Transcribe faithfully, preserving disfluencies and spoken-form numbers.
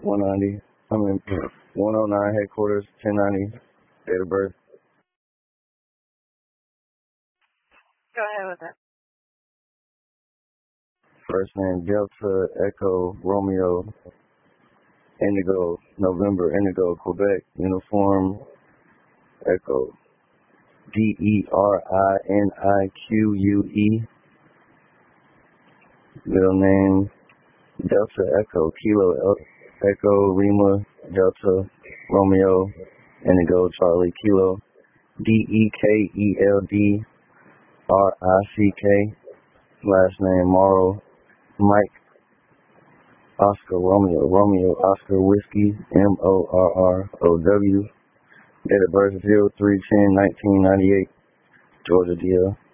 one ninety. I mean, one oh nine headquarters, ten ninety, date of birth. Go ahead with it. First name Delta Echo Romeo Indigo November Indigo Quebec Uniform Echo D E R I N I Q U E. Middle name Delta Echo Kilo El- Echo Lima Delta Romeo Indigo Charlie Kilo D E K E L D R I C K. Last name Morrow Mike Oscar Romeo Romeo Oscar Whiskey M O R R O W. Date of birth zero three ten nineteen ninety eight. Georgia D L.